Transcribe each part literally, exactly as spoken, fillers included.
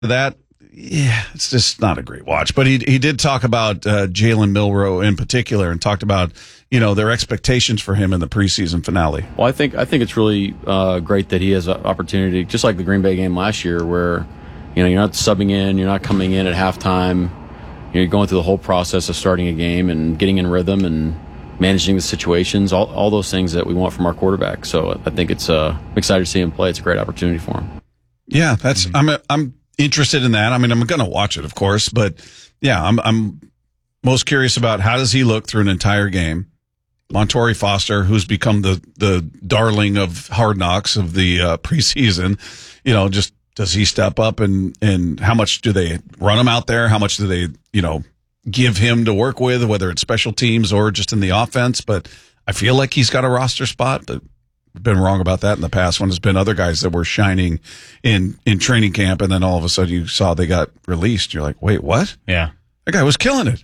that, yeah, it's just not a great watch. But he he did talk about uh, Jalen Milroe in particular, and talked about, you know, their expectations for him in the preseason finale. Well, I think I think it's really uh, great that he has an opportunity, just like the Green Bay game last year, where, you know, you're not subbing in, you're not coming in at halftime, you're going through the whole process of starting a game and getting in rhythm and managing the situations, all all those things that we want from our quarterback. So I think it's uh, I'm excited to see him play. It's a great opportunity for him. Yeah, that's I'm I'm interested in that. I mean, I'm going to watch it, of course, but yeah, I'm I'm most curious about how does he look through an entire game. Montorie Foster, who's become the the darling of Hard Knocks of the uh, preseason, you know, just does he step up, and and how much do they run him out there? How much do they, you know, give him to work with, whether it's special teams or just in the offense? But I feel like he's got a roster spot, but I've been wrong about that in the past when there's been other guys that were shining in, in training camp, and then all of a sudden you saw they got released. You're like, wait, what? Yeah. That guy was killing it.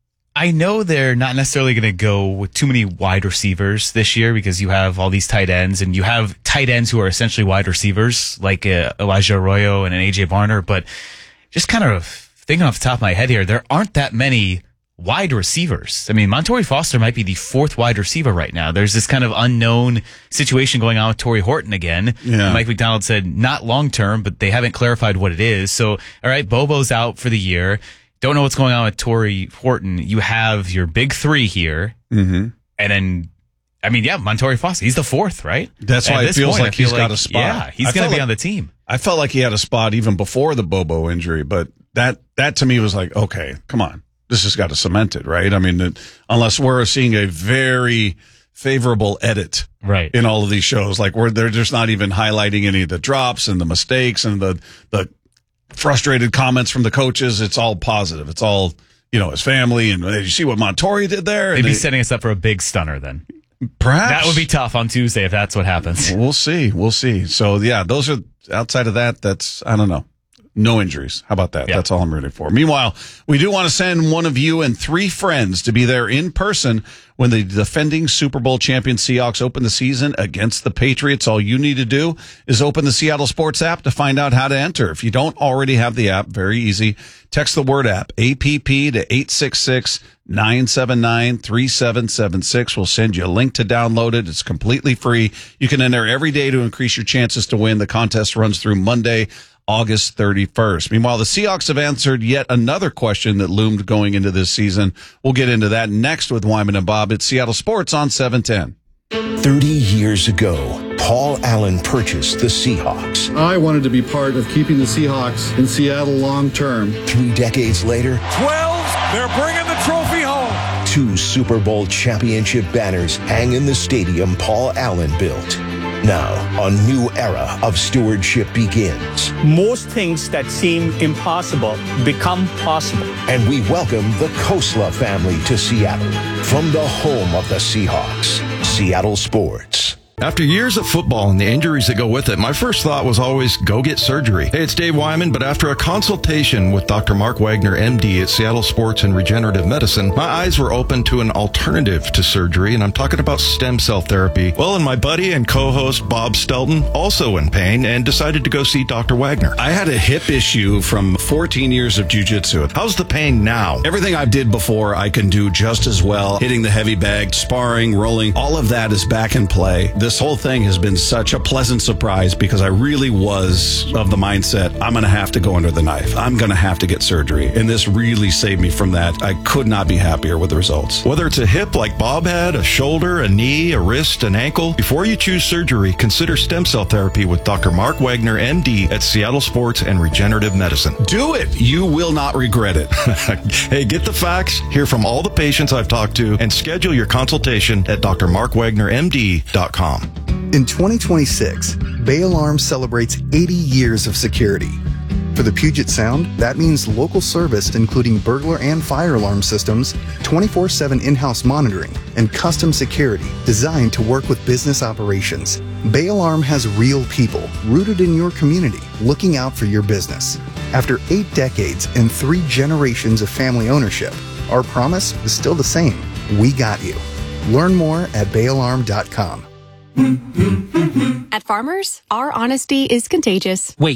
I know they're not necessarily going to go with too many wide receivers this year because you have all these tight ends, and you have tight ends who are essentially wide receivers like uh, Elijah Arroyo and an A J Barner. But just kind of thinking off the top of my head here, there aren't that many wide receivers. I mean, Montorie Foster might be the fourth wide receiver right now. There's this kind of unknown situation going on with Torrey Horton again. Yeah. Mike McDonald said not long term, but they haven't clarified what it is. So, all right, Bobo's out for the year. Don't know what's going on with Torrey Horton. You have your big three here. Mm-hmm. And then, I mean, yeah, Montorie Foster. He's the fourth, right? That's At why it this feels point, like I feel he's got like, a spot. Yeah, he's I going to be like, on the team. I felt like he had a spot even before the Bobo injury, but that, that to me was like, okay, come on. This has got to cement it, right? I mean, it, unless we're seeing a very favorable edit right in all of these shows, like where they're just not even highlighting any of the drops and the mistakes and the, the frustrated comments from the coaches. It's all positive. It's all, you know, his family, and did you see what Montorie did there? They'd and be they, setting us up for a big stunner then. Perhaps. That would be tough on Tuesday if that's what happens. We'll see. We'll see. So, yeah, those are, outside of that, that's, I don't know. No injuries. How about that? Yeah. That's all I'm rooting for. Meanwhile, we do want to send one of you and three friends to be there in person when the defending Super Bowl champion Seahawks open the season against the Patriots. All you need to do is open the Seattle Sports app to find out how to enter. If you don't already have the app, very easy. Text the word app, A P P, to eight six six, nine seven nine, three seven seven six. We'll send you a link to download it. It's completely free. You can enter every day to increase your chances to win. The contest runs through Monday, August thirty-first. Meanwhile, the Seahawks have answered yet another question that loomed going into this season. We'll get into that next with Wyman and Bob. It's Seattle Sports on seven ten. thirty years ago, Paul Allen purchased the Seahawks. I wanted to be part of keeping the Seahawks in Seattle long term. Three decades later, twelve, they're bringing the trophy home. Two Super Bowl championship banners hang in the stadium Paul Allen built. Now, a new era of stewardship begins. Most things that seem impossible become possible. And we welcome the Khosla family to Seattle from the home of the Seahawks, Seattle Sports. After years of football and the injuries that go with it, my first thought was always go get surgery. Hey, it's Dave Wyman, but after a consultation with Doctor Mark Wagner, M D at Seattle Sports and Regenerative Medicine, my eyes were open to an alternative to surgery, and I'm talking about stem cell therapy. Well, and my buddy and co-host Bob Stelton, also in pain, and decided to go see Doctor Wagner. I had a hip issue from fourteen years of jiu-jitsu. How's the pain now? Everything I did before, I can do just as well. Hitting the heavy bag, sparring, rolling, all of that is back in play. This whole thing has been such a pleasant surprise because I really was of the mindset, I'm going to have to go under the knife. I'm going to have to get surgery. And this really saved me from that. I could not be happier with the results. Whether it's a hip like Bob had, a shoulder, a knee, a wrist, an ankle, before you choose surgery, consider stem cell therapy with Doctor Mark Wagner, M D at Seattle Sports and Regenerative Medicine. Do it. You will not regret it. Hey, get the facts, hear from all the patients I've talked to, and schedule your consultation at D R mark wagner M D dot com. In twenty twenty-six, Bay Alarm celebrates eighty years of security. For the Puget Sound, that means local service including burglar and fire alarm systems, twenty-four seven in-house monitoring, and custom security designed to work with business operations. Bay Alarm has real people rooted in your community looking out for your business. After eight decades and three generations of family ownership, our promise is still the same. We got you. Learn more at bay alarm dot com. At Farmers, our honesty is contagious. Wait,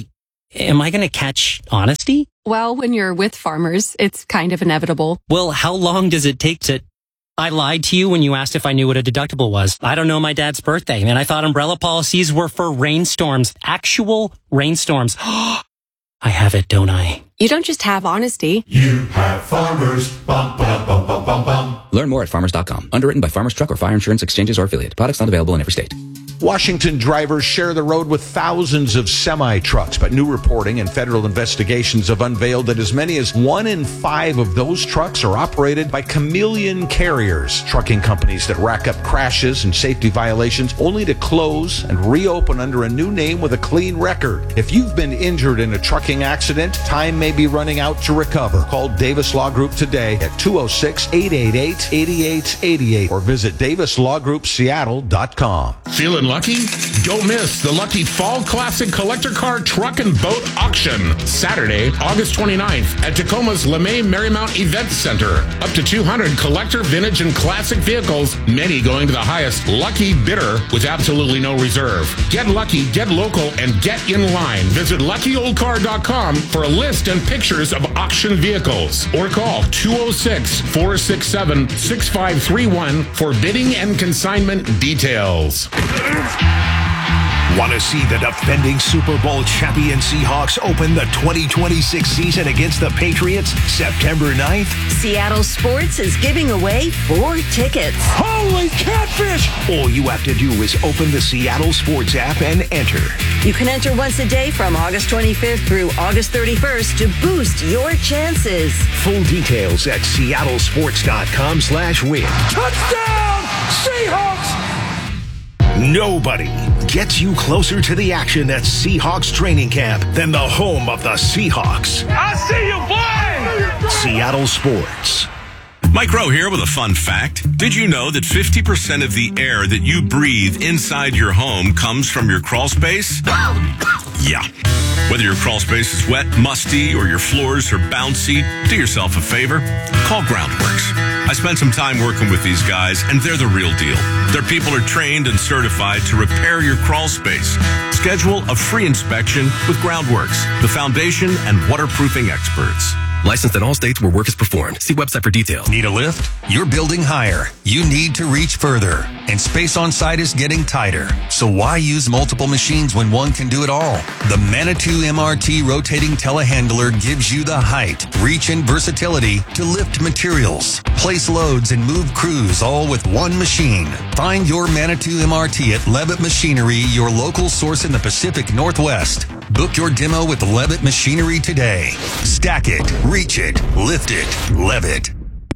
Am I going to catch honesty? Well, when you're with farmers, it's kind of inevitable. Well, how long does it take to... I lied to you when you asked if I knew what a deductible was. I don't know my dad's birthday, and I thought umbrella policies were for rainstorms. Actual rainstorms. I have it, don't I? You don't just have honesty. You have farmers. Bum, bum, bum, bum, bum, bum. Learn more at farmers dot com. Underwritten by Farmers Truck or Fire Insurance Exchanges or Affiliate. Products not available in every state. Washington drivers share the road with thousands of semi-trucks, but new reporting and federal investigations have unveiled that as many as one in five of those trucks are operated by chameleon carriers, trucking companies that rack up crashes and safety violations only to close and reopen under a new name with a clean record. If you've been injured in a trucking accident, time may be running out to recover. Call Davis Law Group today at two oh six, eight eight eight, eight eight eight eight or visit davis law group seattle dot com. Feeling lucky? Don't miss the Lucky Fall Classic Collector Car Truck and Boat Auction, Saturday, August twenty-ninth at Tacoma's LeMay Marymount Event Center. Up to two hundred collector, vintage, and classic vehicles, many going to the highest lucky bidder with absolutely no reserve. Get lucky, get local, and get in line. Visit lucky old car dot com for a list and pictures of auction vehicles. Or call two oh six, four six seven, six five three one for bidding and consignment details. Want to see the defending Super Bowl champion Seahawks open the twenty twenty-six season against the Patriots September ninth? Seattle Sports is giving away four tickets. Holy catfish! All you have to do is open the Seattle Sports app and enter. You can enter once a day from August twenty-fifth through August thirty-first to boost your chances. Full details at seattle sports dot com slash win. Touchdown, Seahawks! Nobody gets you closer to the action at Seahawks training camp than the home of the Seahawks. I see you, boy! Seattle Sports. Mike Rowe here with a fun fact. Did you know that fifty percent of the air that you breathe inside your home comes from your crawl space? Yeah. Whether your crawl space is wet, musty, or your floors are bouncy, do yourself a favor. Call Groundworks. I spent some time working with these guys, and they're the real deal. Their people are trained and certified to repair your crawl space. Schedule a free inspection with Groundworks, the foundation and waterproofing experts. Licensed in all states where work is performed. See website for details. Need a lift? You're building higher. You need to reach further. And space on site is getting tighter. So why use multiple machines when one can do it all? The Manitou M R T rotating telehandler gives you the height, reach, and versatility to lift materials, place loads, and move crews all with one machine. Find your Manitou M R T at Levitt Machinery, your local source in the Pacific Northwest. Book your demo with Levitt Machinery today. Stack it, reach it, lift it, Levitt.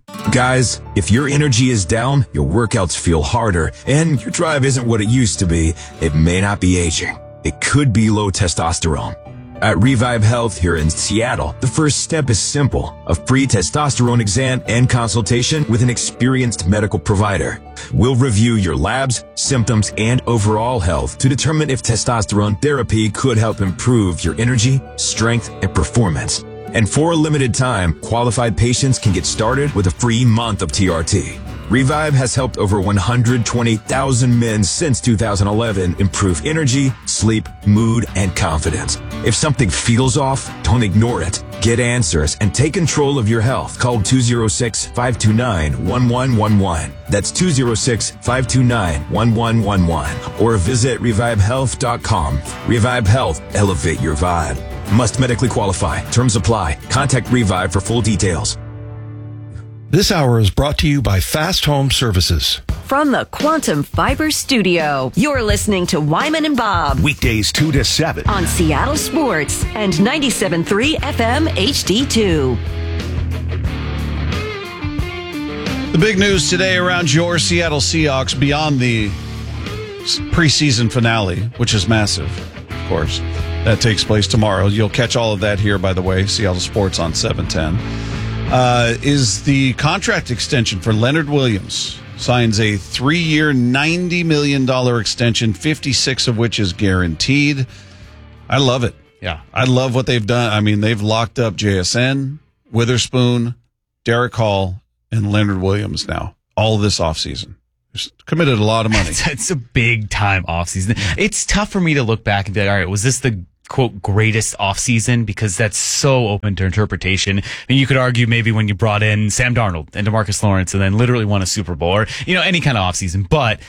Guys, if your energy is down, your workouts feel harder, and your drive isn't what it used to be, it may not be aging. It could be low testosterone. At Revive Health here in Seattle, the first step is simple. A free testosterone exam and consultation with an experienced medical provider. We'll review your labs, symptoms, and overall health to determine if testosterone therapy could help improve your energy, strength, and performance. And for a limited time, qualified patients can get started with a free month of T R T. Revive has helped over one hundred twenty thousand men since two thousand eleven improve energy, sleep, mood, and confidence. If something feels off, don't ignore it. Get answers and take control of your health. Call two oh six, five two nine, one one one one. That's two oh six, five two nine, one one one one. Or visit revive health dot com. Revive Health. Elevate your vibe. Must medically qualify. Terms apply. Contact Revive for full details. This hour is brought to you by Fast Home Services. From the Quantum Fiber Studio, you're listening to Wyman and Bob. Weekdays two to seven. On Seattle Sports and ninety-seven point three F M H D two. The big news today around your Seattle Seahawks beyond the preseason finale, which is massive, of course. That takes place tomorrow. You'll catch all of that here, by the way, Seattle Sports on seven ten. Uh, is the contract extension for Leonard Williams. Signs a three-year, ninety million dollars extension, fifty-six of which is guaranteed. I love it. Yeah. I love what they've done. I mean, they've locked up J S N, Witherspoon, Derek Hall, and Leonard Williams now, all this offseason. Committed a lot of money. It's, it's a big-time offseason. It's tough for me to look back and be like, all right, was this the quote greatest offseason because that's so open to interpretation. I mean, you could argue maybe when you brought in Sam Darnold and DeMarcus Lawrence and then literally won a Super Bowl or, you know, any kind of offseason, but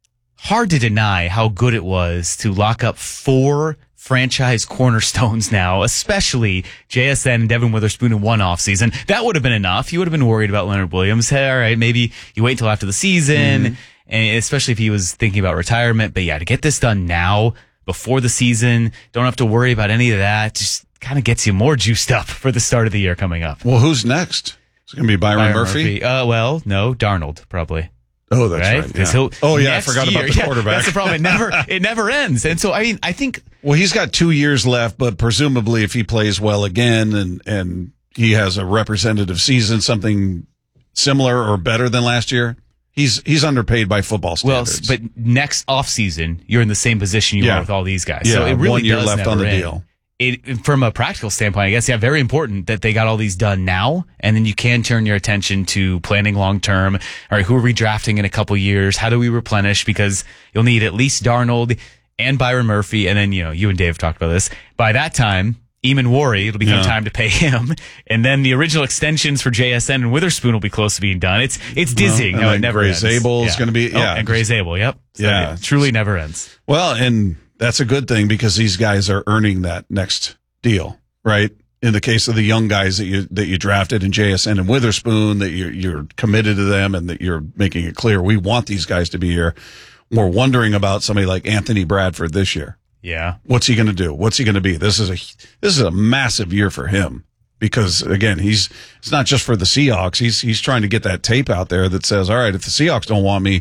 hard to deny how good it was to lock up four franchise cornerstones now, especially J S N and Devin Witherspoon in one offseason. That would have been enough. You would have been worried about Leonard Williams. Hey, all right, maybe you wait until after the season, mm-hmm. and especially if he was thinking about retirement. But yeah, to get this done now, before the season, don't have to worry about any of that. Just kind of gets you more juiced up for the start of the year coming up. Well, who's next? It's going to be Byron, Byron Murphy? Murphy. Uh, well, no, Darnold, probably. Oh, that's right. right yeah. Oh, yeah, I forgot year, about the quarterback. Yeah, that's the problem. It never, it never ends. And so, I mean, I think... Well, he's got two years left, but presumably if he plays well again and, and he has a representative season, something similar or better than last year, he's he's underpaid by football standards. Well, but next offseason, you're in the same position you yeah. are with all these guys. Yeah, so it really one year does left never on the end. deal. It, from a practical standpoint, I guess, yeah, very important that they got all these done now, and then you can turn your attention to planning long term. All right, who are we drafting in a couple years? How do we replenish? Because you'll need at least Darnold and Byron Murphy, and then, you know, you and Dave have talked about this. By that time, Eamon Worry, it'll become yeah. time to pay him, and then the original extensions for J S N and Witherspoon will be close to being done. It's it's dizzying. Well, no, it never Gray ends. Zabel is yeah. going to be, yeah. Oh, and Gray Zabel, yep. So yeah. It truly never ends. Well, and that's a good thing because these guys are earning that next deal, right? In the case of the young guys that you that you drafted in J S N and Witherspoon, that you're, you're committed to them and that you're making it clear we want these guys to be here. We're wondering about somebody like Anthony Bradford this year. Yeah, what's he going to do? What's he going to be? This is a this is a massive year for him because again, he's it's not just for the Seahawks. He's he's trying to get that tape out there that says, all right, if the Seahawks don't want me,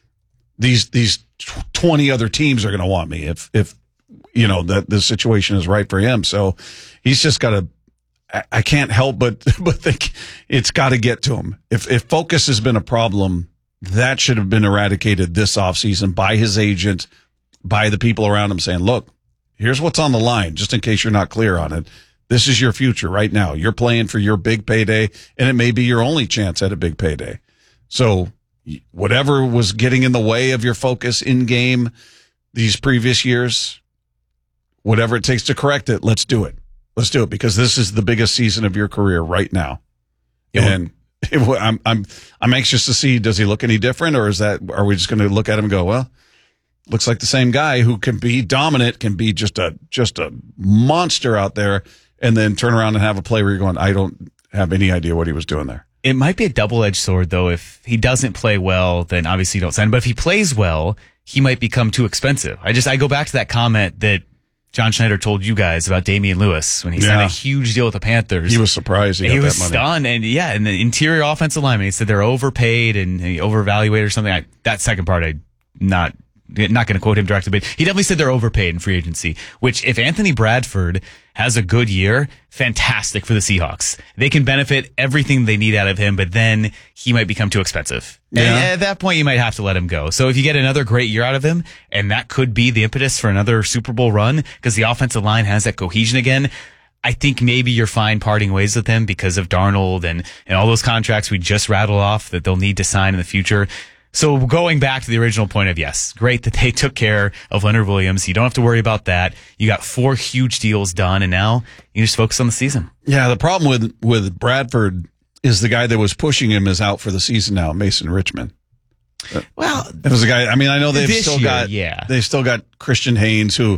these these twenty other teams are going to want me. If if you know that the situation is right for him, so he's just got to. I, I can't help but but think it's got to get to him. If if focus has been a problem, that should have been eradicated this offseason by his agent, by the people around him, saying, "Look, here's what's on the line. Just in case you're not clear on it, this is your future right now. You're playing for your big payday, and it may be your only chance at a big payday. So." Whatever was getting in the way of your focus in game these previous years, whatever it takes to correct it, let's do it. Let's do it because this is the biggest season of your career right now. Yeah. And it, I'm I'm I'm anxious to see, does he look any different, or is that are we just going to look at him and go, well, looks like the same guy who can be dominant, can be just a just a monster out there, and then turn around and have a play where you're going, I don't have any idea what he was doing there. It might be a double-edged sword, though. If he doesn't play well, then obviously you don't sign him. But if he plays well, he might become too expensive. I just I go back to that comment that John Schneider told you guys about Damian Lewis when he signed Yeah. a huge deal with the Panthers. He was surprised he got he that was money. stunned, and yeah, and the interior offensive lineman, he said they're overpaid and he overvaluated or something. I, that second part, I not not going to quote him directly, but he definitely said they're overpaid in free agency. Which, if Anthony Bradford has a good year, fantastic for the Seahawks. They can benefit everything they need out of him, but then he might become too expensive. Yeah. And at that point, you might have to let him go. So if you get another great year out of him, and that could be the impetus for another Super Bowl run, because the offensive line has that cohesion again, I think maybe you're fine parting ways with him because of Darnold and, and all those contracts we just rattled off that they'll need to sign in the future. So going back to the original point of, yes, great that they took care of Leonard Williams. You don't have to worry about that. You got four huge deals done, and now you just focus on the season. Yeah, the problem with, with Bradford is the guy that was pushing him is out for the season now, Mason Richmond. Well, it was a guy. I mean, I know they've this still year, got, yeah. they've still got Christian Haynes, who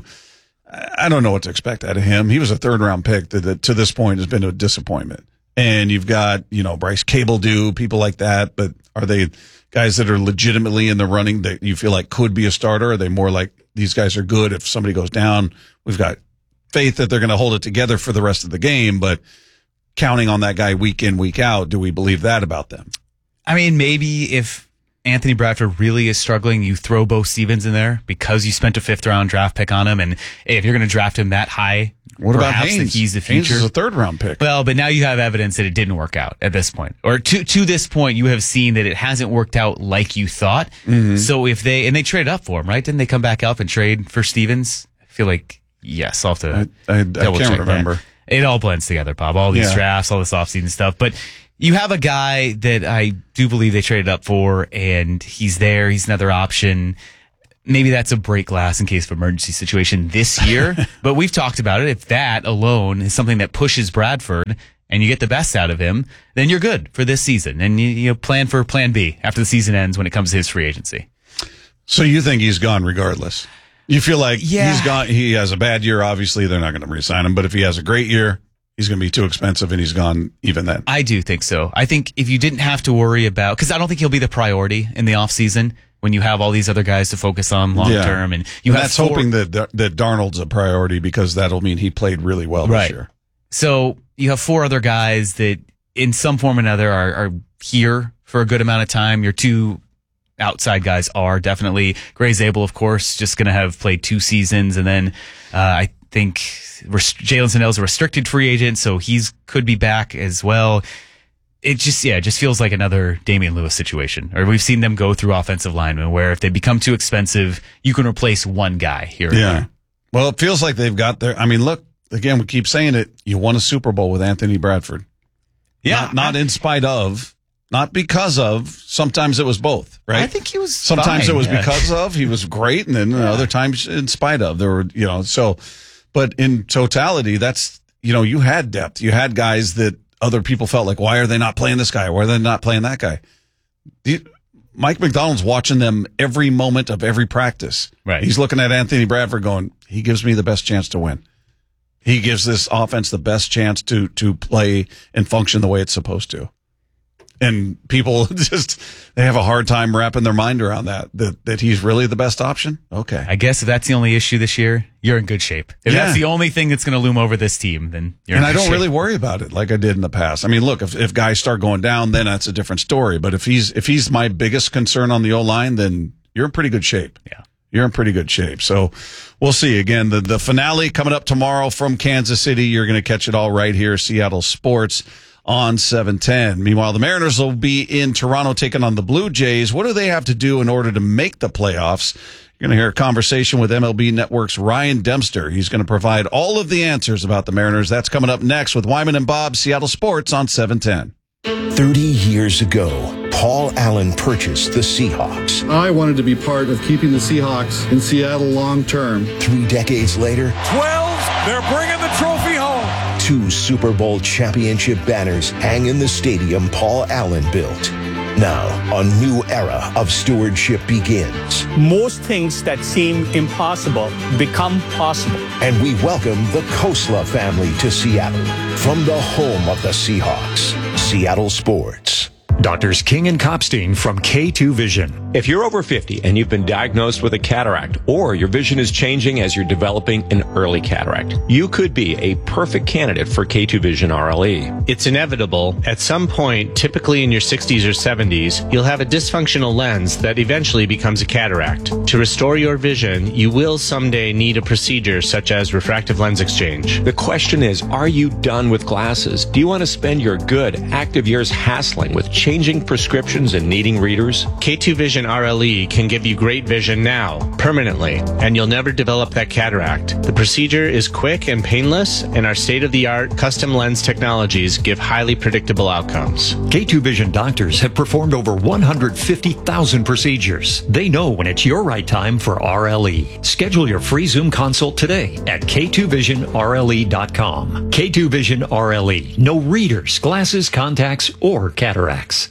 I don't know what to expect out of him. He was a third round pick that, that to this point has been a disappointment. And you've got, you know, Bryce Cable-Dew, people like that, but are they guys that are legitimately in the running that you feel like could be a starter? Are they more like these guys are good? If somebody goes down, we've got faith that they're going to hold it together for the rest of the game, but counting on that guy week in, week out, do we believe that about them? I mean, maybe if Anthony Bradford really is struggling, you throw Bo Stevens in there because you spent a fifth round draft pick on him. And hey, if you're going to draft him that high, what about perhaps Haynes? that he's the Haynes future. is a third round pick. Well, but now you have evidence that it didn't work out at this point. Or to to this point, you have seen that it hasn't worked out like you thought. Mm-hmm. So if they, and they traded up for him, right? Didn't they come back up and trade for Stevens? I feel like, yes, I'll have to I, I, I double can't check remember. that. It all blends together, Bob. All these Yeah. drafts, all this offseason stuff. But you have a guy that I do believe they traded up for, and he's there. He's another option. maybe that's a break glass in case of emergency situation this year. But we've talked about it. If that alone is something that pushes Bradford and you get the best out of him, then you're good for this season. And you, you know, plan for plan B after the season ends when it comes to his free agency. So you think he's gone regardless? You feel like yeah. he's gone. He has a bad year. Obviously, they're not going to re-sign him. But if he has a great year, he's going to be too expensive, and he's gone even then. I do think so. I think if you didn't have to worry about, because I don't think he'll be the priority in the offseason when you have all these other guys to focus on long Yeah. term, and you and have that's four, hoping that that Darnold's a priority because that'll mean he played really well right. this year. So you have four other guys that, in some form or another, are, are here for a good amount of time. Your two outside guys are definitely Gray Zabel, of course, just going to have played two seasons, and then uh, I think rest- Jalen Snell's a restricted free agent, so he's could be back as well. It just, yeah, it just feels like another Damian Lewis situation. Or we've seen them go through offensive linemen where if they become too expensive, you can replace one guy here and Yeah. there. Well, it feels like they've got their. I mean, look again. We keep saying it. You won a Super Bowl with Anthony Bradford. Yeah, not, not in spite of, not because of. Sometimes it was both, right? I think he was. Sometimes fine, it was yeah. because of. He was great, and then Yeah. other times in spite of. There were, you know, so. But in totality, that's, you know, you had depth. You had guys that other people felt like, why are they not playing this guy? Why are they not playing that guy? The, Mike McDonald's watching them every moment of every practice. Right. He's looking at Anthony Bradford going, he gives me the best chance to win. He gives this offense the best chance to to play and function the way it's supposed to. And people just, they have a hard time wrapping their mind around that, that, that he's really the best option. Okay. I guess if that's the only issue this year, you're in good shape. If Yeah. that's the only thing that's going to loom over this team, then you're And in I good don't shape. really worry about it like I did in the past. I mean, look, if, if guys start going down, then that's a different story. But if he's, if he's my biggest concern on the O-line, then you're in pretty good shape. Yeah. You're in pretty good shape. So we'll see. Again, the, the finale coming up tomorrow from Kansas City. You're going to catch it all right here, Seattle Sports on seven ten. Meanwhile, the Mariners will be in Toronto taking on the Blue Jays. What do they have to do in order to make the playoffs? You're going to hear a conversation with M L B Network's Ryan Dempster. He's going to provide all of the answers about the Mariners. That's coming up next with Wyman and Bob, Seattle Sports on seven ten. thirty years ago, Paul Allen purchased the Seahawks. I wanted to be part of keeping the Seahawks in Seattle long term. Three decades later, twelve, they're bringing the trophy home. two Super Bowl championship banners hang in the stadium Paul Allen built. Now, a new era of stewardship begins. Most things that seem impossible become possible. And we welcome the Kosla family to Seattle from the home of the Seahawks, Seattle Sports. Doctors King and Kopstein from K two Vision. If you're over fifty and you've been diagnosed with a cataract, or your vision is changing as you're developing an early cataract, you could be a perfect candidate for K two Vision R L E. It's inevitable. At some point, typically in your sixties or seventies, you'll have a dysfunctional lens that eventually becomes a cataract. To restore your vision, you will someday need a procedure such as refractive lens exchange. The question is, are you done with glasses? Do you want to spend your good, active years hassling with changing prescriptions and needing readers? K two Vision R L E can give you great vision now, permanently, and you'll never develop that cataract. The procedure is quick and painless, and our state-of-the-art custom lens technologies give highly predictable outcomes. K two Vision doctors have performed over one hundred fifty thousand procedures. They know when it's your right time for R L E. Schedule your free Zoom consult today at K two vision R L E dot com. K two Vision R L E. No readers, glasses, contacts, or cataracts.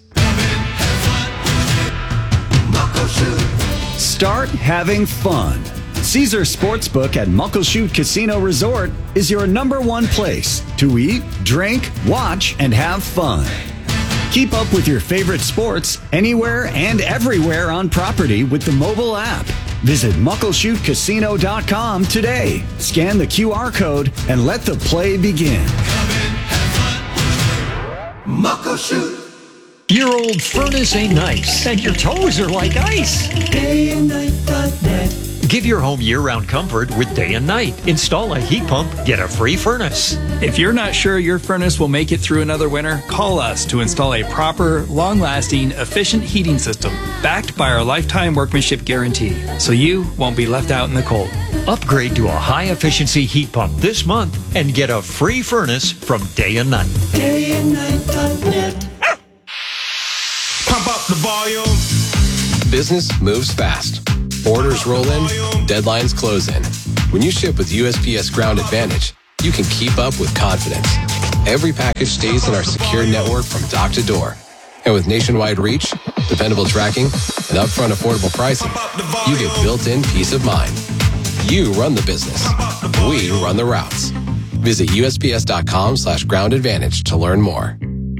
Start having fun. Caesar Sportsbook at Muckleshoot Casino Resort is your number one place to eat, drink, watch, and have fun. Keep up with your favorite sports anywhere and everywhere on property with the mobile app. Visit muckleshoot casino dot com today. Scan the Q R code and let the play begin. Muckleshoot. Your old furnace ain't nice, and your toes are like ice. Day and night dot net. Give your home year-round comfort with Day and Night. Install a heat pump, get a free furnace. If you're not sure your furnace will make it through another winter, call us to install a proper, long-lasting, efficient heating system backed by our lifetime workmanship guarantee, so you won't be left out in the cold. Upgrade to a high-efficiency heat pump this month and get a free furnace from Day and Night. Day and night dot net. Pump up the volume. Business moves fast. Orders roll in, deadlines close in. When you ship with U S P S Ground Advantage, you can keep up with confidence. Every package stays in our secure network from dock to door. And with nationwide reach, dependable tracking, and upfront affordable pricing, you get built-in peace of mind. You run the business. We run the routes. Visit USPS.com slash ground advantage to learn more.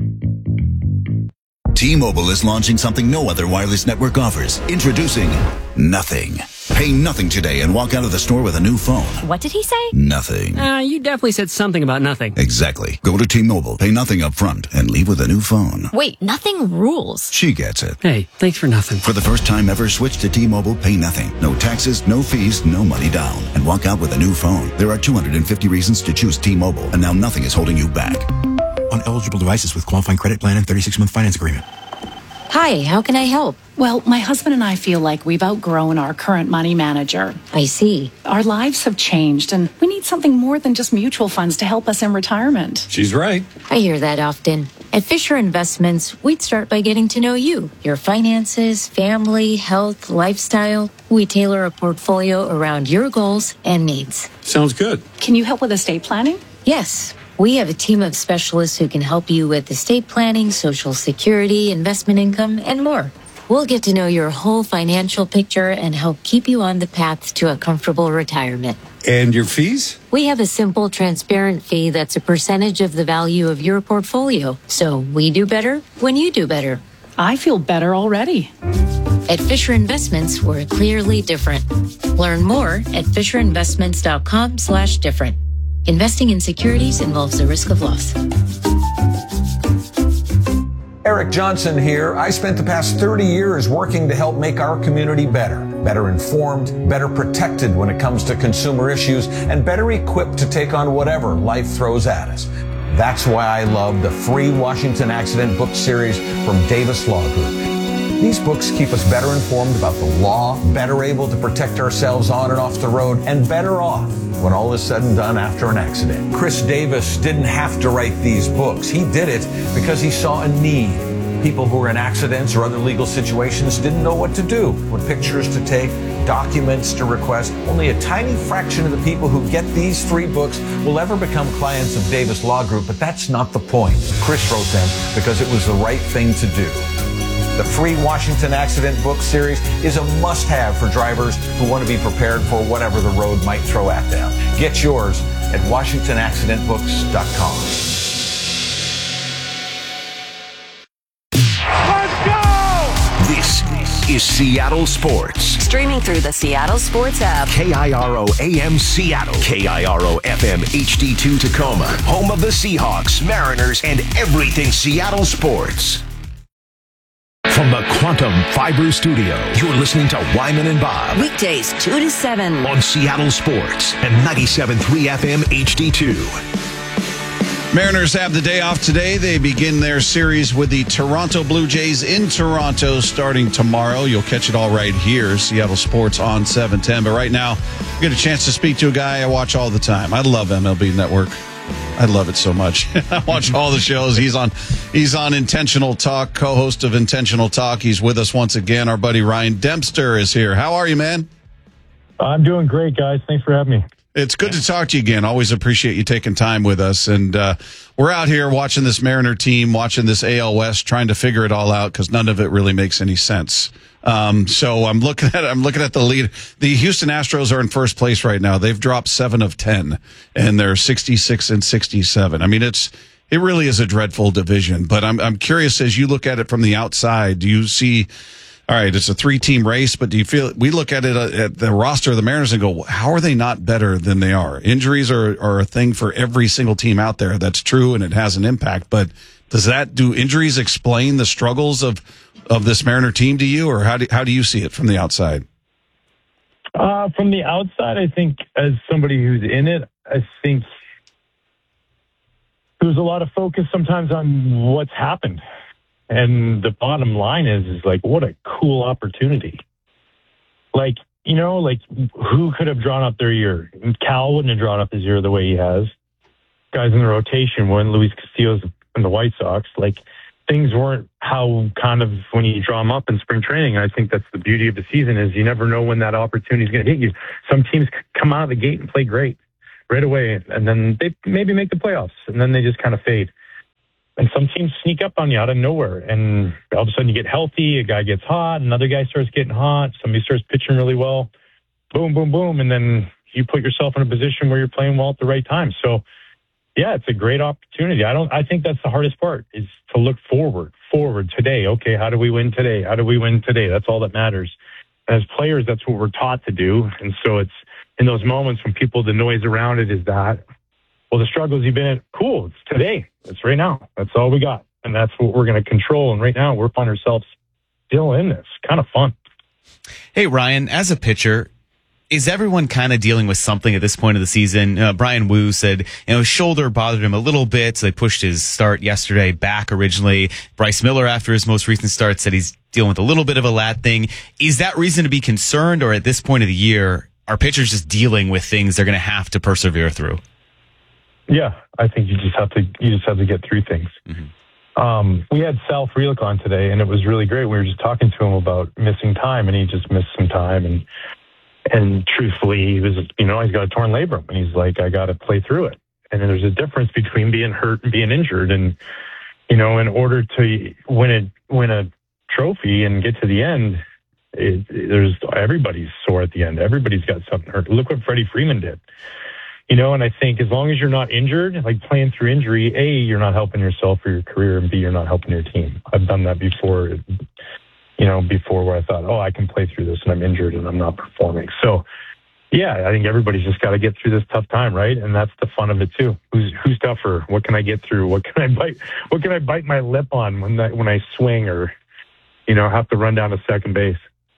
T-Mobile is launching something no other wireless network offers. Introducing Nothing. Pay nothing today and walk out of the store with a new phone. What did he say? Nothing. Uh, you definitely said something about nothing. Exactly. Go to T-Mobile, pay nothing up front, and leave with a new phone. Wait, nothing rules. She gets it. Hey, thanks for nothing. For the first time ever, switch to T-Mobile, pay nothing. No taxes, no fees, no money down. And walk out with a new phone. There are two hundred fifty reasons to choose T-Mobile, and now nothing is holding you back. On eligible devices with qualifying credit plan and thirty-six month finance agreement. Hi, how can I help? Well, my husband and I feel like we've outgrown our current money manager. I see. Our lives have changed, and we need something more than just mutual funds to help us in retirement. She's right. I hear that often. At Fisher Investments, we'd start by getting to know you, your finances, family, health, lifestyle. We tailor a portfolio around your goals and needs. Sounds good. Can you help with estate planning? Yes. We have a team of specialists who can help you with estate planning, Social Security, investment income, and more. We'll get to know your whole financial picture and help keep you on the path to a comfortable retirement. And your fees? We have a simple, transparent fee that's a percentage of the value of your portfolio. So we do better when you do better. I feel better already. At Fisher Investments, we're clearly different. Learn more at FisherInvestments.com slash different. Investing in securities involves the risk of loss. Eric Johnson here. I spent the past thirty years working to help make our community better. Better informed, better protected when it comes to consumer issues, and better equipped to take on whatever life throws at us. That's why I love the free Washington Accident book series from Davis Law Group. These books keep us better informed about the law, better able to protect ourselves on and off the road, and better off when all is said and done after an accident. Chris Davis didn't have to write these books. He did it because he saw a need. People who were in accidents or other legal situations didn't know what to do, what pictures to take, documents to request. Only a tiny fraction of the people who get these three books will ever become clients of Davis Law Group, but that's not the point. Chris wrote them because it was the right thing to do. The free Washington Accident book series is a must-have for drivers who want to be prepared for whatever the road might throw at them. Get yours at Washington Accident Books dot com. Let's go! This is Seattle Sports. Streaming through the Seattle Sports app. K I R O A M Seattle. K I R O F M H D two Tacoma. Home of the Seahawks, Mariners, and everything Seattle sports. From the Quantum Fiber Studio, you're listening to Wyman and Bob. Weekdays, two to seven. On Seattle Sports and ninety-seven point three F M H D two. Mariners have the day off today. They begin their series with the Toronto Blue Jays in Toronto starting tomorrow. You'll catch it all right here, Seattle Sports on seven ten. But right now, we get a chance to speak to a guy I watch all the time. I love M L B Network. I love it so much. I watch all the shows. He's on he's on Intentional Talk, co-host of Intentional Talk. He's with us once again. Our buddy Ryan Dempster is here. How are you, man? I'm doing great, guys. Thanks for having me. It's good to talk to you again. Always appreciate you taking time with us. And uh, we're out here watching this Mariner team, watching this A L West, trying to figure it all out because none of it really makes any sense. Um, so I'm looking at I'm looking at the lead. The Houston Astros are in first place right now. They've dropped seven of ten, and they're sixty-six and sixty-seven. I mean, it's it really is a dreadful division. But I'm I'm curious, as you look at it from the outside, do you see? All right, it's a three-team race, but do you feel we look at it uh, at the roster of the Mariners and go, how are they not better than they are? Injuries are are a thing for every single team out there. That's true, and it has an impact. But does that do injuries explain the struggles of of this Mariner team to you, or how do how do you see it from the outside? Uh, from the outside, I think as somebody who's in it, I think there's a lot of focus sometimes on what's happened. And the bottom line is, is like, what a cool opportunity. Like, you know, like who could have drawn up their year? Cal wouldn't have drawn up his year the way he has. Guys in the rotation when Luis Castillo's in the White Sox, like things weren't how kind of when you draw them up in spring training. I think that's the beauty of the season is you never know when that opportunity is going to hit you. Some teams come out of the gate and play great right away, and then they maybe make the playoffs, and then they just kind of fade. And some teams sneak up on you out of nowhere, and all of a sudden you get healthy, a guy gets hot, another guy starts getting hot, somebody starts pitching really well, boom, boom, boom, and then you put yourself in a position where you're playing well at the right time. So, yeah, it's a great opportunity. I don't. I think that's the hardest part is to look forward, forward today. Okay, how do we win today? How do we win today? That's all that matters. As players, that's what we're taught to do, and so it's in those moments when people, the noise around it is that, well, the struggles you've been in, cool, it's today. It's right now. That's all we got. And that's what we're going to control. And right now, we're finding ourselves still in this. Kind of fun. Hey, Ryan, as a pitcher, is everyone kind of dealing with something at this point of the season? Uh, Brian Wu said, you know, his shoulder bothered him a little bit, so they pushed his start yesterday back originally. Bryce Miller, after his most recent start, said he's dealing with a little bit of a lat thing. Is that reason to be concerned, or at this point of the year, are pitchers just dealing with things they're going to have to persevere through? Yeah, I think you just have to you just have to get through things. Mm-hmm. Um, we had Sal Frelick on today, and it was really great. We were just talking to him about missing time, and he just missed some time. And and truthfully, he was, you know, he's got a torn labrum, and he's like, I got to play through it. And then there's a difference between being hurt and being injured. And you know, in order to win a win a trophy and get to the end, it, it, there's everybody's sore at the end. Everybody's got something hurt. Look what Freddie Freeman did. You know, and I think as long as you're not injured, like playing through injury, A, you're not helping yourself or your career, and B, you're not helping your team. I've done that before, you know, before where I thought, oh, I can play through this and I'm injured and I'm not performing. So, yeah, I think everybody's just got to get through this tough time, right? And that's the fun of it too. Who's who's tougher? What can I get through? What can I bite? What can I bite my lip on when I, when I swing or, you know, have to run down to second base?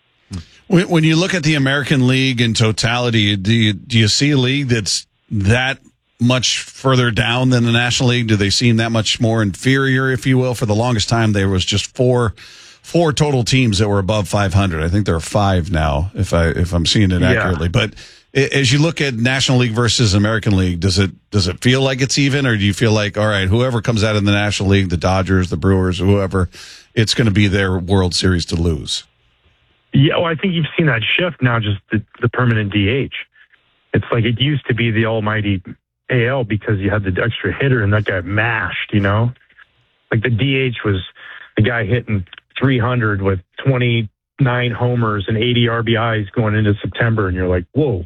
When you look at the American League in totality, do you do you see a league that's that much further down than the National League? Do they seem that much more inferior, if you will? For the longest time, there was just four four total teams that were above five hundred. I think there are five now, if I if I'm seeing it accurately. Yeah. But as you look at National League versus American League, does it does it feel like it's even, or do you feel like, all right, whoever comes out in the National League, the Dodgers, the Brewers, whoever, it's going to be their World Series to lose? Yeah, well, I think you've seen that shift now, just the, the permanent D H. It's like it used to be the almighty A L because you had the extra hitter and that guy mashed, you know? Like the D H was the guy hitting three hundred with twenty-nine homers and eighty R B Is going into September, and you're like, whoa.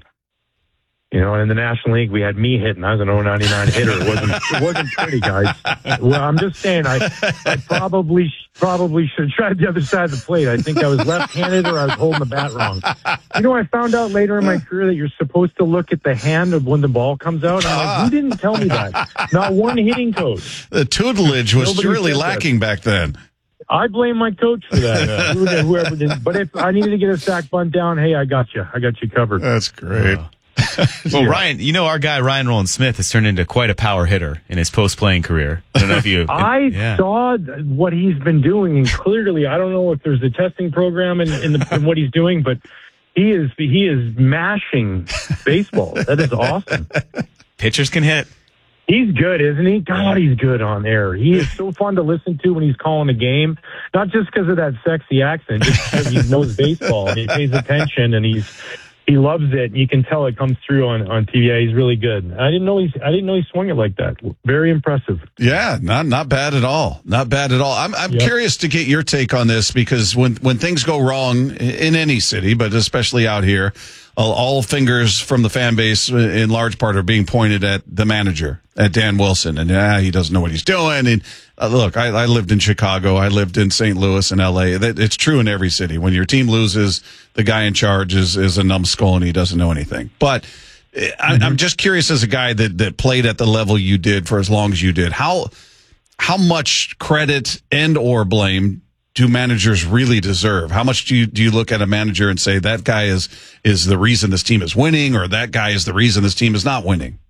You know, and in the National League, we had me hitting. I was an oh ninety-nine hitter. It wasn't, it wasn't pretty, guys. Well, I'm just saying, I, I probably, probably should have tried the other side of the plate. I think I was left-handed or I was holding the bat wrong. You know, I found out later in my career that you're supposed to look at the hand of when the ball comes out. I'm like, who didn't tell me that? Not one hitting coach. The tutelage was Nobody really lacking that. back then. I blame my coach for that. Whoever did. But if I needed to get a sack bunt down, hey, I got you. I got you covered. That's great. Wow. Well, yeah. Ryan, you know, our guy Ryan Roland Smith has turned into quite a power hitter in his post-playing career. I don't know if you... I yeah. saw what he's been doing, and clearly, I don't know if there's a testing program in, in, the, in what he's doing, but he is he is mashing baseball. That is awesome. Pitchers can hit. He's good, isn't he? God, he's good on air. He is so fun to listen to when he's calling a game, not just because of that sexy accent, just because he knows baseball and he pays attention and he's... He loves it. You can tell it comes through on, on T V. He's really good. I didn't know he's. I didn't know he swung it like that. Very impressive. Yeah, not not bad at all. Not bad at all. I'm I'm yep. curious to get your take on this because when when things go wrong in any city, but especially out here, all, all fingers from the fan base in large part are being pointed at the manager, at Dan Wilson, and yeah, he doesn't know what he's doing. And uh, look, I, I lived in Chicago, I lived in Saint Louis and L A. That, it's true in every city. When your team loses, the guy in charge is, is a numbskull and he doesn't know anything. But I, mm-hmm. I'm just curious, as a guy that, that played at the level you did for as long as you did, how how much credit and or blame do managers really deserve? How much do you do you look at a manager and say that guy is is the reason this team is winning, or that guy is the reason this team is not winning?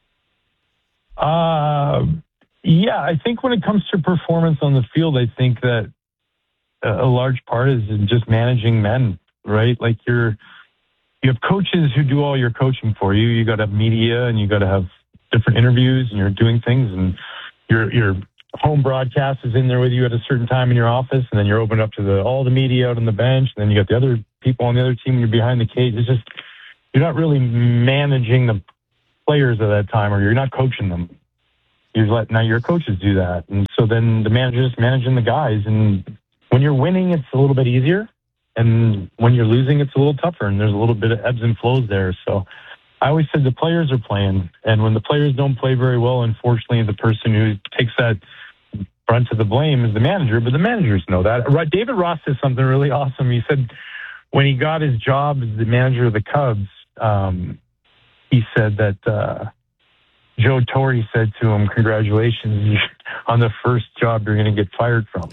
Uh, yeah, I think when it comes to performance on the field, I think that a large part is in just managing men, right? Like you're, you have coaches who do all your coaching for you. You got to have media and you got to have different interviews and you're doing things and you're, you're home broadcast is in there with you at a certain time in your office, and then you're open up to the all the media out on the bench, and then you got the other people on the other team when you're behind the cage. It's just, you're not really managing the players at that time, or you're not coaching them. You're letting now your coaches do that. And so then the manager's managing the guys. And when you're winning, it's a little bit easier. And when you're losing, it's a little tougher. And there's a little bit of ebbs and flows there. So I always said the players are playing. And when the players don't play very well, unfortunately, the person who takes that brunt of the blame is the manager. But the managers know that. David Ross said something really awesome. He said when he got his job as the manager of the Cubs, um, he said that uh, Joe Torre said to him, congratulations on the first job you're going to get fired from.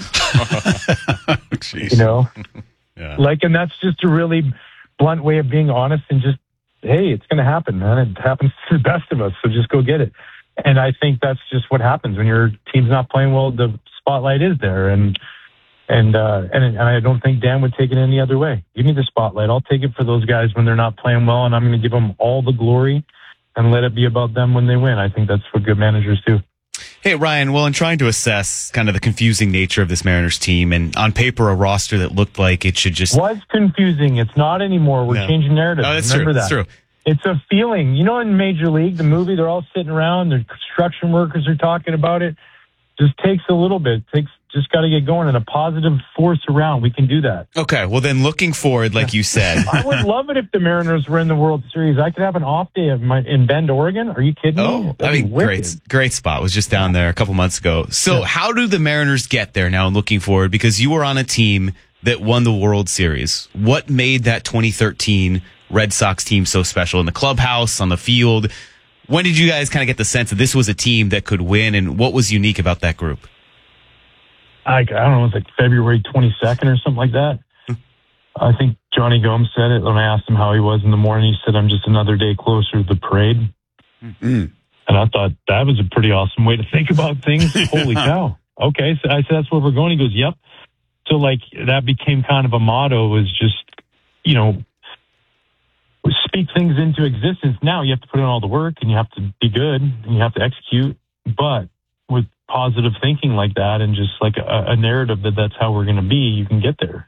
You know? Yeah. Like, and that's just a really blunt way of being honest and just, hey, it's going to happen, man. It happens to the best of us, so just go get it. And I think that's just what happens when your team's not playing well. The spotlight is there, and and uh, and, and I don't think Dan would take it any other way. Give me the spotlight. I'll take it for those guys when they're not playing well, and I'm going to give them all the glory and let it be about them when they win. I think that's what good managers do. Hey, Ryan, well, in trying to assess kind of the confusing nature of this Mariners team, and on paper, a roster that looked like it should just... Was confusing. It's not anymore. We're no. changing narrative. Oh, that's Remember true. that. That's true. It's a feeling. You know, in Major League, the movie, they're all sitting around, the construction workers are talking about it. Just takes a little bit. Takes Just got to get going, and a positive force around. We can do that. Okay, well then looking forward, like you said. I would love it if the Mariners were in the World Series. I could have an off day of my, in Bend, Oregon. Are you kidding oh, me? I mean, great, great spot. Was just down there a couple months ago. So yeah. How do the Mariners get there now and looking forward? Because you were on a team that won the World Series. What made that twenty thirteen Red Sox team so special in the clubhouse, on the field? When did you guys kind of get the sense that this was a team that could win, and what was unique about that group? I, I don't know, it's like February twenty-second or something like that. I think Johnny Gomes said it when I asked him how he was in the morning. He said, I'm just another day closer to the parade. Mm-hmm. And I thought that was a pretty awesome way to think about things. Holy cow. Okay. So I said, that's where we're going. He goes, yep. So like that became kind of a motto, was just, you know, speak things into existence. Now you have to put in all the work, and you have to be good, and you have to execute. But with positive thinking like that, and just like a, a narrative that that's how we're going to be, you can get there.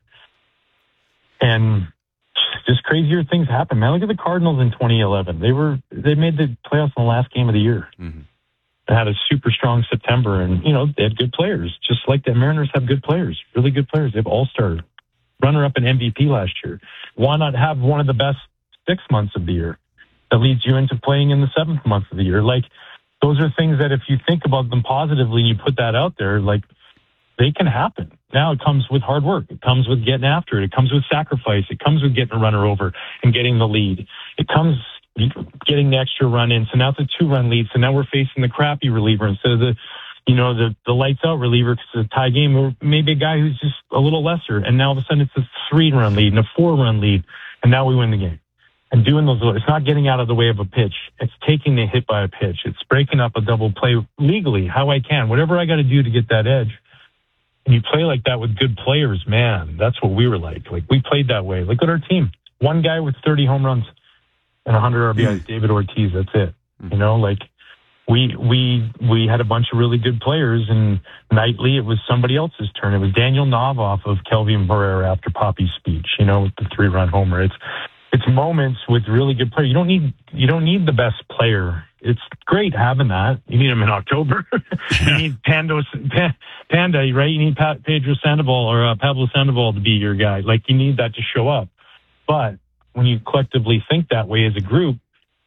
And just crazier things happen, man. Look at the Cardinals in twenty eleven. They were they made the playoffs in the last game of the year. Mm-hmm. They had a super strong September, and you know they had good players, just like the Mariners have good players, really good players. They have all-star runner-up and M V P last year. Why not have one of the best six months of the year that leads you into playing in the seventh month of the year? Like, those are things that if you think about them positively and you put that out there, like, they can happen. Now it comes with hard work. It comes with getting after it. It comes with sacrifice. It comes with getting a runner over and getting the lead. It comes getting the extra run in. So now it's a two-run lead. So now we're facing the crappy reliever instead of the, you know, the, the lights-out reliever because it's a tie game, or maybe a guy who's just a little lesser. And now all of a sudden it's a three-run lead and a four-run lead, and now we win the game. And doing those, it's not getting out of the way of a pitch. It's taking the hit by a pitch. It's breaking up a double play legally, how I can, whatever I got to do to get that edge. And you play like that with good players, man. That's what we were like. Like, we played that way. Look at our team. One guy with thirty home runs and one hundred R B Is, mm. David Ortiz. That's it. Mm. You know, like we we we had a bunch of really good players, and nightly it was somebody else's turn. It was Daniel Nov off of Kelvin Herrera after Poppy's speech. You know, with the three-run homer. It's it's moments with really good players. You don't need you don't need the best player. It's great having that. You need him in October. You need Pando, Panda, right? You need pa- Pedro Sandoval or uh, Pablo Sandoval to be your guy. Like, you need that to show up. But when you collectively think that way as a group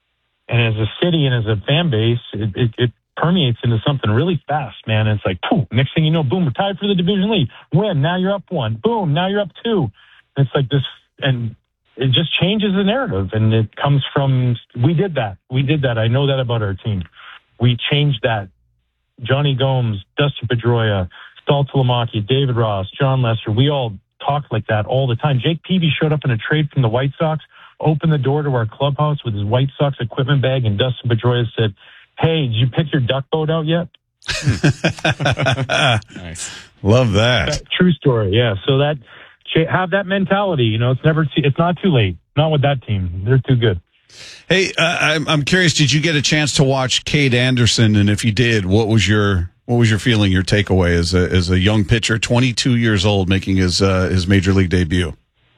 and as a city and as a fan base, it, it, it permeates into something really fast, man. And it's like, poof, next thing you know, boom, we're tied for the division lead. Win, now you're up one. Boom, now you're up two. And it's like this, and it just changes the narrative, and it comes from, we did that. We did that. I know that about our team. We changed that. Johnny Gomes, Dustin Pedroia, Stahl Tulamaki, David Ross, John Lester, we all talked like that all the time. Jake Peavy showed up in a trade from the White Sox, opened the door to our clubhouse with his White Sox equipment bag, and Dustin Pedroia said, hey, did you pick your duck boat out yet? Nice. Love that. that. True story, yeah. So that, have that mentality. You know, it's never, too, it's not too late. Not with that team. They're too good. Hey, uh, I'm, I'm curious, did you get a chance to watch Cade Anderson? And if you did, what was your What was your feeling, your takeaway as a, as a young pitcher, twenty-two years old, making his uh, his major league debut?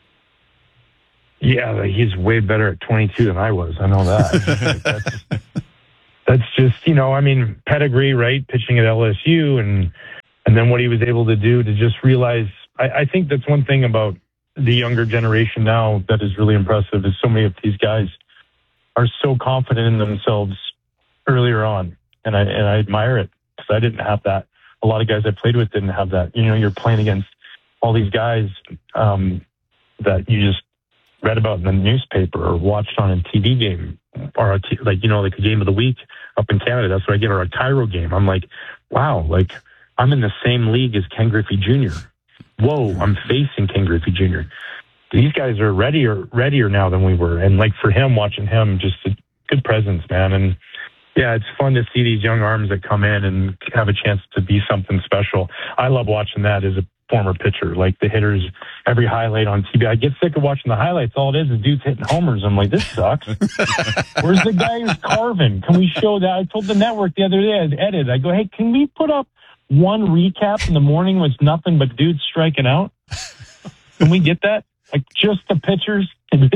Yeah, he's way better at twenty-two than I was. I know that. that's, that's just, you know, I mean, pedigree, right? Pitching at L S U and and then what he was able to do to just realize. I, I think that's one thing about the younger generation now that is really impressive is so many of these guys are so confident in themselves earlier on. And I, and I admire it because I didn't have that. A lot of guys I played with didn't have that. You know, you're playing against all these guys um, that you just read about in the newspaper or watched on a T V game or a t- like, you know, like a game of the week up in Canada. That's what I get, or a Cairo game. I'm like, wow, like I'm in the same league as Ken Griffey Junior Whoa, I'm facing Ken Griffey Junior These guys are readier, readier now than we were. And like for him, watching him, just a good presence, man. And yeah, it's fun to see these young arms that come in and have a chance to be something special. I love watching that as a former pitcher, like the hitters, every highlight on T V. I get sick of watching the highlights. All it is is dudes hitting homers. I'm like, this sucks. Where's the guy who's carving? Can we show that? I told the network the other day, I edited. I go, hey, can we put up one recap in the morning with nothing but dudes striking out? Can we get that? Like just the pitchers.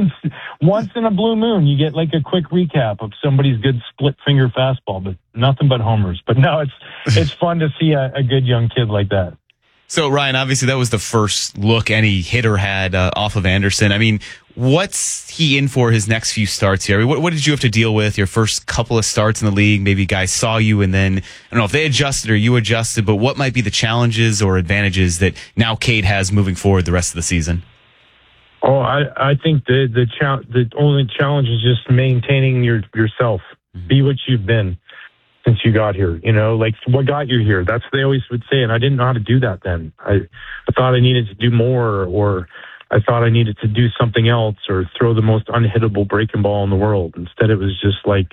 Once in a blue moon, you get like a quick recap of somebody's good split finger fastball, but nothing but homers. But no, it's it's fun to see a, a good young kid like that. So, Ryan, obviously that was the first look any hitter had uh, off of Anderson. I mean, what's he in for his next few starts here? I mean, what, what did you have to deal with your first couple of starts in the league? Maybe guys saw you and then, I don't know if they adjusted or you adjusted, but what might be the challenges or advantages that now Cade has moving forward the rest of the season? Oh, I, I think the the, cha- the only challenge is just maintaining your yourself. Mm-hmm. Be what you've been since you got here. You know, like what got you here? That's what they always would say, and I didn't know how to do that then. I, I thought I needed to do more, or I thought I needed to do something else, or throw the most unhittable breaking ball in the world. Instead, it was just like,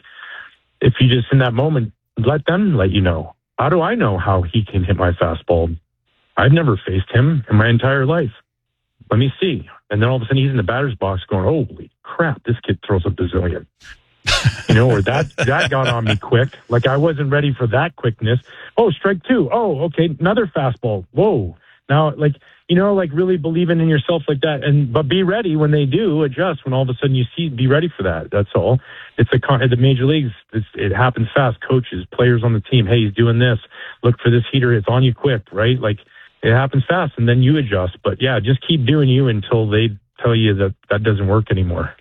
if you just in that moment, let them let you know. How do I know how he can hit my fastball? I've never faced him in my entire life. Let me see. And then all of a sudden he's in the batter's box going, holy crap, this kid throws a bazillion. You know, or that, that got on me quick. Like I wasn't ready for that quickness. Oh, strike two. Oh, okay. Another fastball. Whoa. Now, like, you know, like really believing in yourself like that. And, but be ready when they do adjust, when all of a sudden you see, be ready for that. That's all. It's a con- the major leagues. It's, it happens fast. Coaches, players on the team. Hey, he's doing this. Look for this heater. It's on you quick, right? Like, it happens fast, and then you adjust. But, yeah, just keep doing you until they tell you that that doesn't work anymore.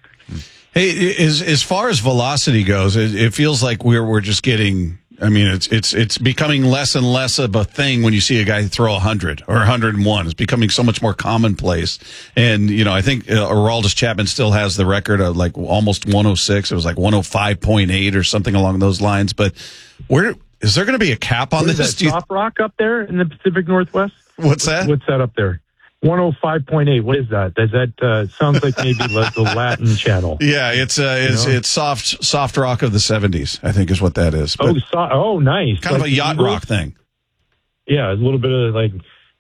Hey, as as far as velocity goes, it, it feels like we're we're just getting. I mean, it's it's it's becoming less and less of a thing when you see a guy throw one hundred or one hundred one. It's becoming so much more commonplace. And you know, I think uh, Aroldis Chapman still has the record of like almost one oh six. It was like one oh five point eight or something along those lines. But where is there going to be a cap on what this? Is that Soft Rock up there in the Pacific Northwest? What's that? What's that up there? one oh five point eight. What is that? Does that uh, sounds like maybe the, the Latin channel? Yeah, it's uh, it's you know? it's soft soft rock of the seventies. I think is what that is. But oh, so, oh, nice. Kind like of a yacht Eagles? Rock thing. Yeah, a little bit of like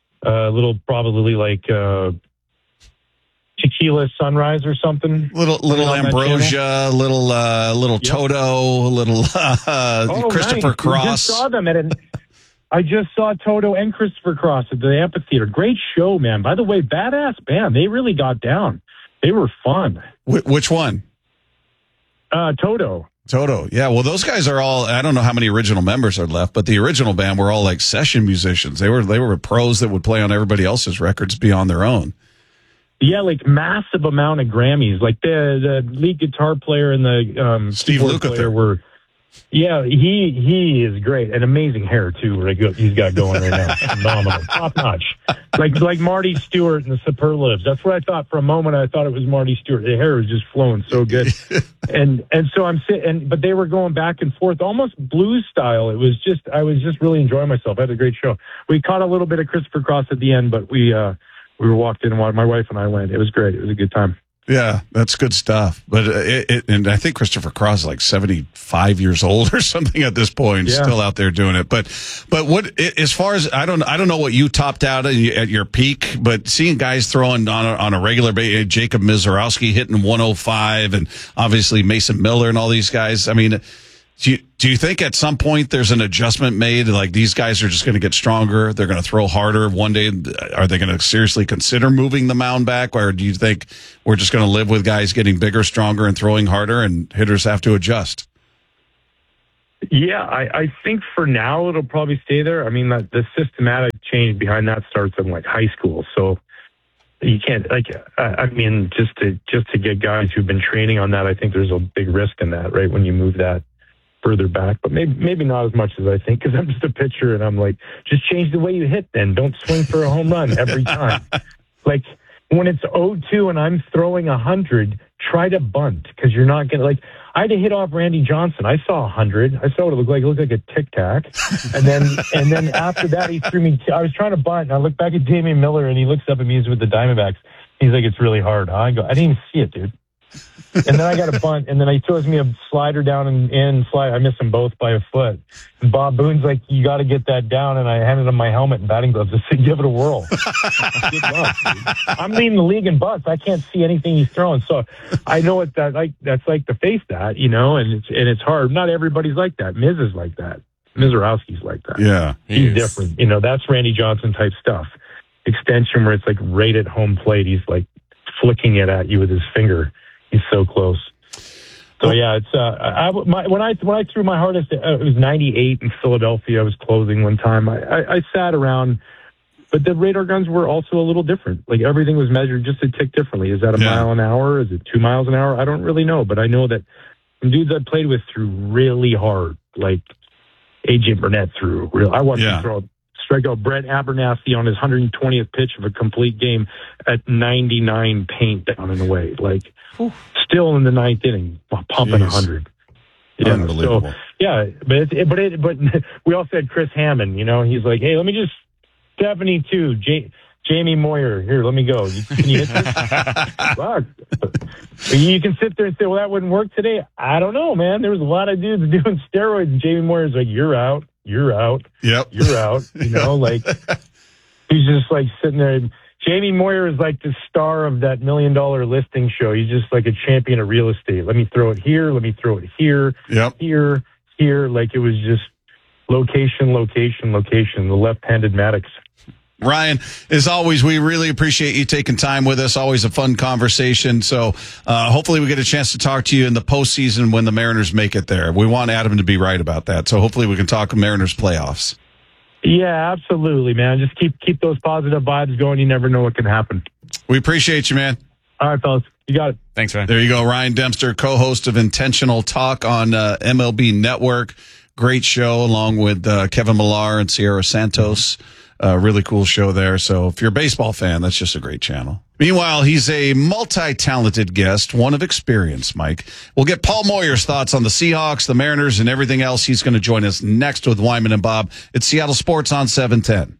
a uh, little probably like uh, Tequila Sunrise or something. Little little Ambrosia, little uh, little yep. Toto, little uh, oh, Christopher nice. Cross. We just saw them at an. I just saw Toto and Christopher Cross at the amphitheater. Great show, man. By the way, badass band. They really got down. They were fun. Wh- which one? Uh, Toto. Toto. Yeah. Well, those guys are all, I don't know how many original members are left, but the original band were all like session musicians. They were, they were pros that would play on everybody else's records beyond their own. Yeah, like massive amount of Grammys. Like the, the lead guitar player and the um, Steve Lukather were. Yeah, he he is great and amazing hair too. Right, he's got going right now, phenomenal, top notch. Like like Marty Stewart and the Superlatives. That's what I thought for a moment. I thought it was Marty Stewart. The hair was just flowing so good, and and so I'm sitting. But they were going back and forth, almost blues style. It was just I was just really enjoying myself. I had a great show. We caught a little bit of Christopher Cross at the end, but we uh, we were walked in and my wife and I went. It was great. It was a good time. Yeah, that's good stuff. But uh, it, it, and I think Christopher Cross is like seventy-five years old or something at this point, yeah. Still out there doing it. But but what as far as I don't I don't know what you topped out at, at your peak, but seeing guys throwing on a, on a regular basis, Jacob Mizorowski hitting one oh five, and obviously Mason Miller and all these guys. I mean, Do you, do you think at some point there's an adjustment made? Like these guys are just going to get stronger. They're going to throw harder one day. Are they going to seriously consider moving the mound back? Or do you think we're just going to live with guys getting bigger, stronger, and throwing harder, and hitters have to adjust? Yeah, I, I think for now it'll probably stay there. I mean, the, the systematic change behind that starts in like high school. So you can't like, I, I mean, just to, just to get guys who've been training on that, I think there's a big risk in that, right? When you move that further back, but maybe maybe not as much as I think, because I'm just a pitcher and I'm like, just change the way you hit then. Don't swing for a home run every time. Like when it's oh two and I'm throwing one hundred, try to bunt, because you're not going to, like, I had to hit off Randy Johnson. I saw one hundred. I saw what it looked like. It looked like a Tic Tac. And then and then after that, he threw me. I was trying to bunt, and I looked back at Damian Miller, and he looks up at me. He's with the Diamondbacks. He's like, it's really hard. Huh? I go, I didn't even see it, dude. And then I got a bunt, and then he throws me a slider down and in slide. I missed them both by a foot. And Bob Boone's like, you got to get that down. And I handed him my helmet and batting gloves and said, give it a whirl. Good luck, dude. I'm leading the league in butts. I can't see anything he's throwing. So I know what that like. That's like to face that, you know, and it's and it's hard. Not everybody's like that. Miz is like that. Mizorowski's like that. Yeah, he he's is. different. You know, that's Randy Johnson type stuff. Extension where it's like right at home plate. He's like flicking it at you with his finger. He's so close. So yeah, it's uh, I, my, when I when I threw my hardest, uh, it was ninety-eight in Philadelphia. I was closing one time. I, I, I sat around, but the radar guns were also a little different. Like everything was measured just a tick differently. Is that a yeah. mile an hour? Is it two miles an hour? I don't really know, but I know that some dudes I played with threw really hard. Like A J Burnett threw real. I watched yeah. him throw. Strike out Brett Abernathy on his one hundred twentieth pitch of a complete game at ninety-nine paint down and away. Like, Ooh. Still in the ninth inning, pumping Jeez. one hundred. Yeah, unbelievable. So, yeah, but it, but it, but we also had Chris Hammond. You know, he's like, hey, let me just seventy-two. J- Jamie Moyer, here, let me go. You, can you hit this? Fuck. You can sit there and say, well, that wouldn't work today. I don't know, man. There was a lot of dudes doing steroids, and Jamie Moyer's like, you're out. You're out. Yep. You're out. You know, like he's just like sitting there. Jamie Moyer is like the star of that million dollar listing show. He's just like a champion of real estate. Let me throw it here. Let me throw it here. Yep. Here, here. Like it was just location, location, location. The left-handed Maddox. Ryan, as always, we really appreciate you taking time with us. Always a fun conversation. So uh, hopefully we get a chance to talk to you in the postseason when the Mariners make it there. We want Adam to be right about that. So hopefully we can talk Mariners playoffs. Yeah, absolutely, man. Just keep keep those positive vibes going. You never know what can happen. We appreciate you, man. All right, fellas. You got it. Thanks, Ryan. There you go. Ryan Dempster, co-host of Intentional Talk on uh, M L B Network. Great show along with uh, Kevin Millar and Sierra Santos. Mm-hmm. Uh, really cool show there. So if you're a baseball fan, that's just a great channel. Meanwhile, he's a multi-talented guest, one of experience, Mike. We'll get Paul Moyer's thoughts on the Seahawks, the Mariners, and everything else. He's going to join us next with Wyman and Bob. It's Seattle Sports on seven ten.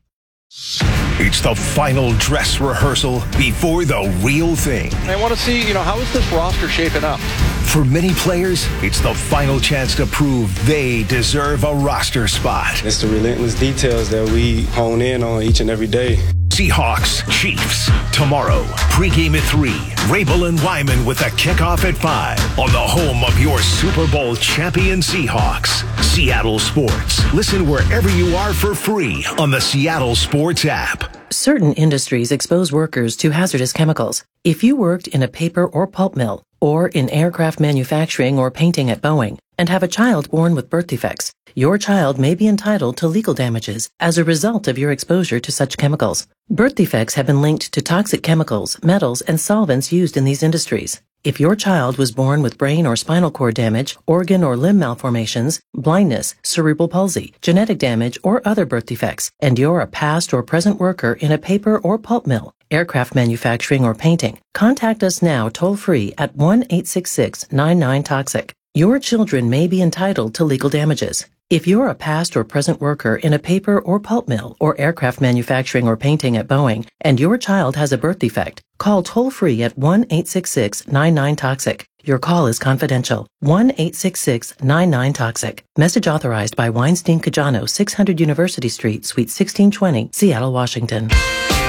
It's the final dress rehearsal before the real thing. I want to see, you know, how is this roster shaping up? For many players, it's the final chance to prove they deserve a roster spot. It's the relentless details that we hone in on each and every day. Seahawks, Chiefs, tomorrow. Pre-game at three. Rabel and Wyman with a kickoff at five on the home of your Super Bowl champion Seahawks. Seattle Sports. Listen wherever you are for free on the Seattle Sports app. Certain industries expose workers to hazardous chemicals. If you worked in a paper or pulp mill, or in aircraft manufacturing or painting at Boeing, and have a child born with birth defects, your child may be entitled to legal damages as a result of your exposure to such chemicals. Birth defects have been linked to toxic chemicals, metals, and solvents used in these industries. If your child was born with brain or spinal cord damage, organ or limb malformations, blindness, cerebral palsy, genetic damage, or other birth defects, and you're a past or present worker in a paper or pulp mill, aircraft manufacturing, or painting, contact us now toll-free at one eight six six nine nine toxic. Your children may be entitled to legal damages. If you're a past or present worker in a paper or pulp mill or aircraft manufacturing or painting at Boeing, and your child has a birth defect, call toll-free at one eight six six nine nine toxic. Your call is confidential. one eight six six nine nine toxic. Message authorized by Weinstein Cajano, six hundred University Street, Suite sixteen twenty, Seattle, Washington.